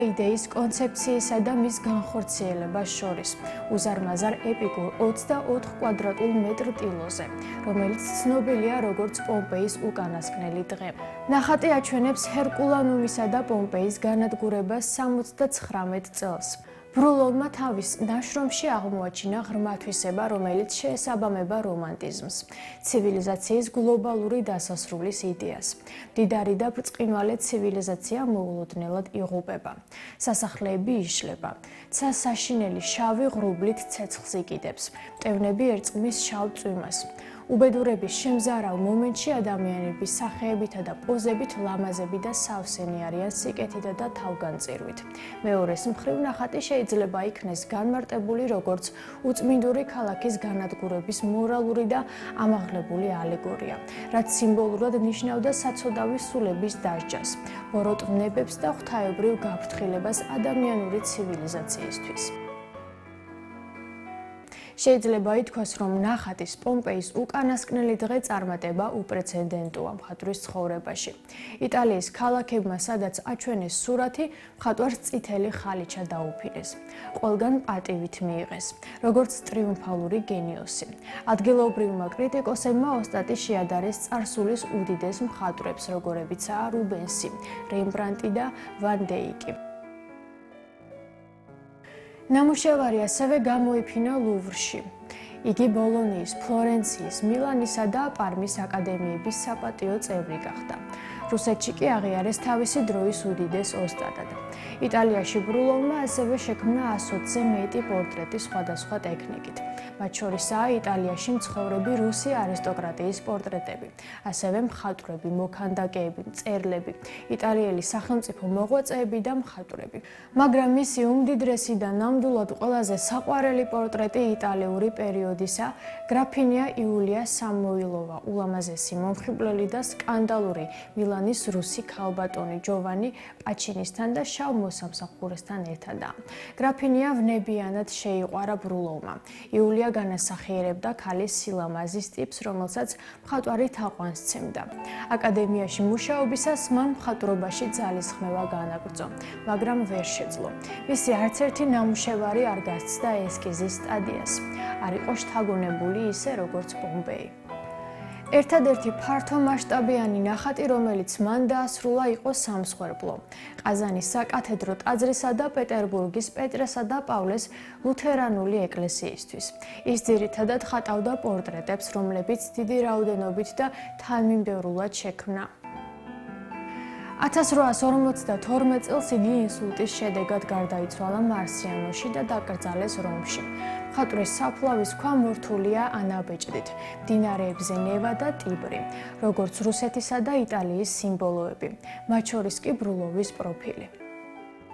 იდეის კონცეფციისა და მის განხორციელებას შორის უზარმაზარ ეპიკურ 24 კვადრატულ მეტრ ტილოზე, რომელიც ცნობილია როგორც პომპეის უკანასკნელი დღე. ნახატი აჩვენებს ჰერკულანუმისა და პომპეის განადგურებას 79 წელს. ბრულოვმა თავის ნაშრომში აღმოაჩინა ღრმა თვისება, რომელიც შეესაბამება რომანტიზმს, ცივილიზაციის გლობალური დასასრულის იდეას. მდიდარი და ბრწყინვალე ცივილიზაცია მოულოდნელად იღუპება. სასახლეები იშლება. ცა საშინელი შავი ღრუბლით ცეცხლს იკიდებს. მტევნები ერწყმის შავ წვიმას. უბედურების შემზარავ მომენტში ადამიანები სახეებითა და პოზებით ლამაზები და სავსენი არიან სიკეთითა და თავგანწირვით. მეორეს მხრივ ნახატი შეიძლება იქნეს განმარტებული როგორც უწმინდური ქალაქის განადგურების მორალური და ამაღლებული ალეგორია, რაც სიმბოლურად ნიშნავდა საცოდავი სულების დასჯას, ბოროტნებებს და ღვთაებრივ გაფრთხილებას ადამიანური ცივილიზაციისთვის. შეიძლება ითქვას, რომ ნახატის პომპეის უკანასკნელი დღე წარმატება უპრეცედენტოა მხატვრის ცხოვრებაში. იტალიის ქალაქებმა, სადაც აჩვენეს სურათი, მხატვარს წითელი ხალიჩა დაუფინეს. ყველგან პატივით მიიღეს, როგორც ტრიუმფალური გენიოსი. ადგილობრივმა კრიტიკოსებმა ოსტატი შეადარეს წარსულის უდიდეს მხატვრებს, როგორებიცაა რუბენსი, რემბრანდტი და ვან დეიკი. ნამუშევარი ასევე გამოიფინა ლუვრში. იგი ბოლონიის, ფლორენციის, მილანისა და პარმის აკადემიების საპატიო წევრი გახდა. რუსეთში კი აღიარეს თავისი დროის უდიდეს ოსტატად. იტალიაში ბრულოვმა ასევე შექმნა 120-ზე მეტი პორტრეტი სხვადასხვა ტექნიკით. მათ შორისაა იტალიაში მცხოვრები რუსი არისტოკრატიის პორტრეტები, ასევე მხატვრები, მოქანდაკეები, მწერლები, იტალიელი სახელმწიფო მოღვაწეები და მხატვრები. მაგრამ მისი უმდიდრესი და ნამდვილად ყველაზე საყვარელი პორტრეტი იტალიური პერიოდისა გრაფინია იულია სამოილოვა, ულამაზესი მომხიბვლელი და სკანდალური მილანის რუსი ქალბატონი ჯოვანი პაჩინისთან და შავ მოსამსახურესთან ერთადაა. გრაფინია ვნებიანად შეიყვარა ბრულოვმა. იულია განასახიერებდა ქალის სილამაზის ტიპს, რომელსაც მხატვარი თაყვანს სცემდა. აკადემიაში მუშაობისას მან მხატვრობაში ძალისხმევა განაგრძო, მაგრამ ვერ შეძლო. მისი არც ერთი ნამუშევარი არ გასცდა ესკიზის სტადიას. არ იყო შთაგონებული ისე, როგორც პომპეი. ერთადერთი ფართო მასშტაბიანი ნახატი, რომელიც მან დაასრულა, იყო სამსხვერპლო. ყაზანის საკათედრო ტაძრისა და პეტერბურგის პეტრესა და პავლეს ლუთერანული ეკლესიისთვის. ის ძირითადად ხატავდა პორტრეტებს, რომლებიც დიდი რაოდენობით და თანმიმდევრულად შექმნა. 1852 წელს იგი ინსულტის შედეგად გარდაიცვალა მარსიანოში და დაკრძალეს რომში. მხატვრის საფლავის ქვა მორთულია ანაბეჭდით, მდინარეებზე ნევა და ტიბრი, როგორც რუსეთისა და იტალიის სიმბოლოები, მათ შორის კი ბრულოვის პროფილი.